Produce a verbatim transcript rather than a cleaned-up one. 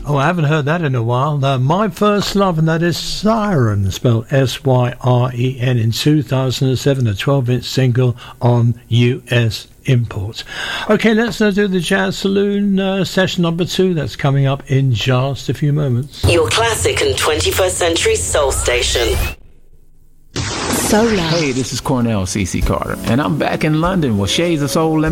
Oh, I haven't heard that in a while. Uh, My First Love, and that is Siren, spelled S Y R E N, in two thousand seven, a twelve-inch single on U S imports. Okay, let's now do the Jazz Saloon uh, session number two. That's coming up in just a few moments. Your classic and twenty-first century soul station. Solar. Hey, this is Cornell C C Carter, and I'm back in London with Shades of Soul.